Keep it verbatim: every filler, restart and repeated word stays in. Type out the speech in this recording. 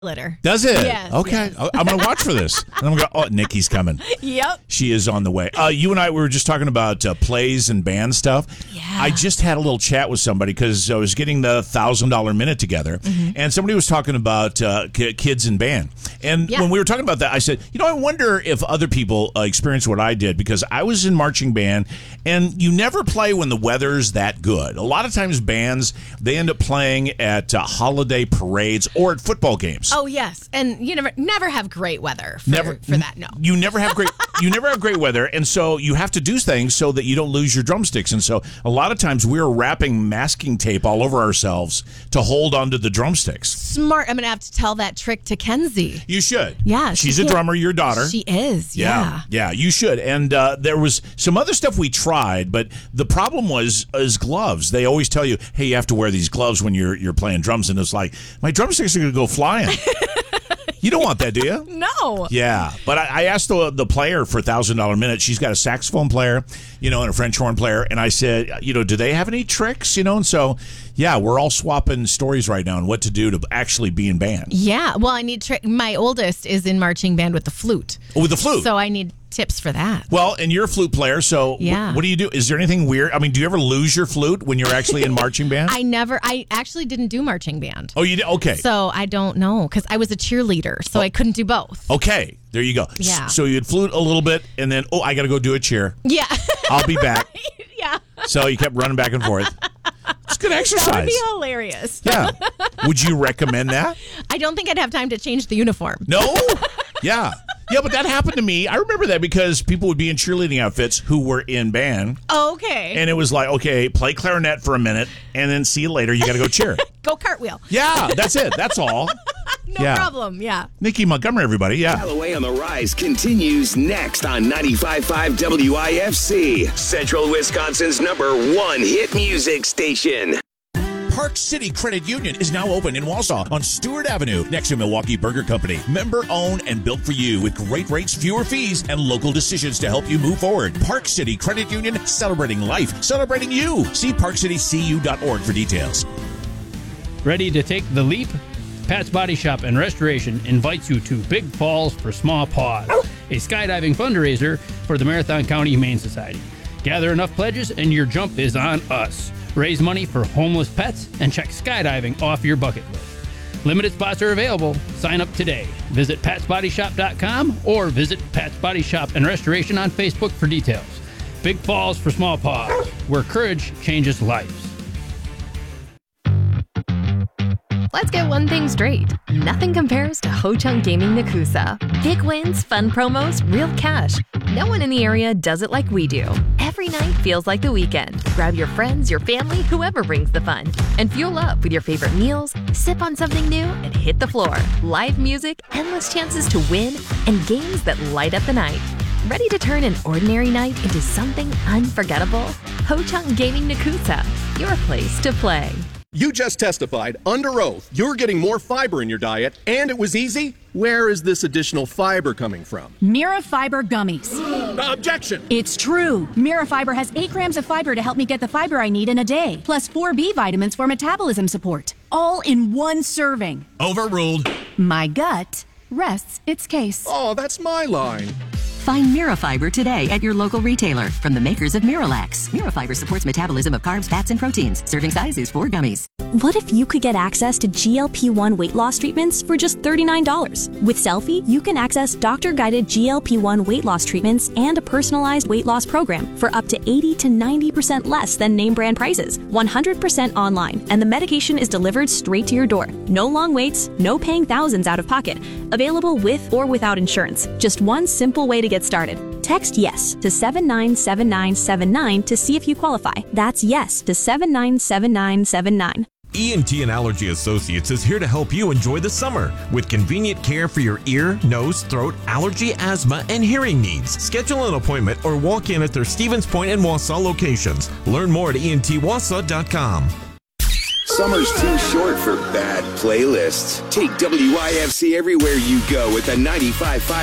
litter. Does it? Yes. Okay. Yes. I'm going to watch for this. And I'm going to go, oh, Nikki's coming. Yep. She is on the way. Uh, you and I, we were just talking about uh, plays and band stuff. Yeah. I just had a little chat with somebody because I was getting the one thousand dollars minute together. Mm-hmm. And somebody was talking about uh, k- kids in band. And yeah. when we were talking about that, I said, you know, I wonder if other people uh, experience what I did because I was in marching band and you never play when the weather's that good. A lot of times bands, they end up playing at uh, holiday parades or at football games. Oh, yes. And you never never have great weather for, never, for that, no. You never have great you never have great weather, and so you have to do things so that you don't lose your drumsticks. And so a lot of times we're wrapping masking tape all over ourselves to hold onto the drumsticks. Smart. I'm going to have to tell that trick to Kenzie. You should. Yeah. She's she a can. drummer, your daughter. She is, yeah. Yeah, yeah, you should. And uh, there was some other stuff we tried, but the problem was is gloves. They always tell you, hey, you have to wear these gloves when you're you're playing drums, and it's like, my drumsticks are going to go flying. You don't want that, do you? No. Yeah, but I, I asked the the player for one thousand dollars a minute. She's got a saxophone player, you know, and a French horn player. And I said, you know, do they have any tricks, you know? And so, yeah, we're all swapping stories right now on what to do to actually be in band. Yeah, well, I need tri- my oldest is in marching band with the flute. Oh, with the flute. So I need tips for that. Well, and you're a flute player, so yeah. wh- what do you do? Is there anything weird? I mean, do you ever lose your flute when you're actually in marching band? I never, I actually didn't do marching band. Oh, you did? Okay. So I don't know, because I was a cheerleader, so oh. I couldn't do both. Okay, there you go. Yeah. So you'd flute a little bit, and then, oh, I got to go do a cheer. Yeah. I'll be back. Right? Yeah. So you kept running back and forth. It's good exercise. That would be hilarious. Yeah. Would you recommend that? I don't think I'd have time to change the uniform. No? Yeah. Yeah, but that happened to me. I remember that because people would be in cheerleading outfits who were in band. Okay. And it was like, okay, play clarinet for a minute, and then see you later. You got to go cheer. Go cartwheel. Yeah, that's it. That's all. No yeah. problem. Yeah. Nikki Montgomery, everybody. Yeah. Callaway on the Rise continues next on ninety-five point five W I F C, Central Wisconsin's number one hit music station. Park City Credit Union is now open in Wausau on Stewart Avenue next to Milwaukee Burger Company. Member owned and built for you with great rates, fewer fees, and local decisions to help you move forward. Park City Credit Union, celebrating life, celebrating you. See park city c u dot org for details. Ready to take the leap? Pat's Body Shop and Restoration invites you to Big Falls for Small Paws, a skydiving fundraiser for the Marathon County Humane Society. Gather enough pledges and your jump is on us. Raise money for homeless pets and check skydiving off your bucket list. Limited spots are available. Sign up today. Visit pats body shop dot com or visit Pat's Body Shop and Restoration on Facebook for details. Big Falls for Small Paws, where courage changes lives. Let's get one thing straight. Nothing compares to Ho Chunk Gaming Nakusa. Big wins, fun promos, real cash. No one in the area does it like we do. Every night feels like the weekend. Grab your friends, your family, whoever brings the fun. And fuel up with your favorite meals, sip on something new, and hit the floor. Live music, endless chances to win, and games that light up the night. Ready to turn an ordinary night into something unforgettable? Ho Chunk Gaming Nakusa, your place to play. You just testified under oath you're getting more fiber in your diet, and it was easy. Where is this additional fiber coming from? Mira Fiber Gummies. Uh, objection! It's true. Mira Fiber has eight grams of fiber to help me get the fiber I need in a day, plus four B vitamins for metabolism support. All in one serving. Overruled. My gut rests its case. Oh, that's my line. Find Mirafiber today at your local retailer from the makers of Miralax. Mirafiber supports metabolism of carbs, fats, and proteins. Serving size is four gummies. What if you could get access to G L P one weight loss treatments for just thirty-nine dollars? With Selfie, you can access doctor-guided G L P one weight loss treatments and a personalized weight loss program for up to eighty to ninety percent less than name brand prices, one hundred percent online, and the medication is delivered straight to your door. No long waits, no paying thousands out of pocket. Available with or without insurance. Just one simple way to get started. Text YES to seven nine seven nine seven nine to see if you qualify. That's YES to seven nine seven nine seven nine. E N T and Allergy Associates is here to help you enjoy the summer with convenient care for your ear, nose, throat, allergy, asthma, and hearing needs. Schedule an appointment or walk in at their Stevens Point and Wausau locations. Learn more at E N T wausau dot com. Summer's too short for bad playlists. Take W I F C everywhere you go with the ninety-five point five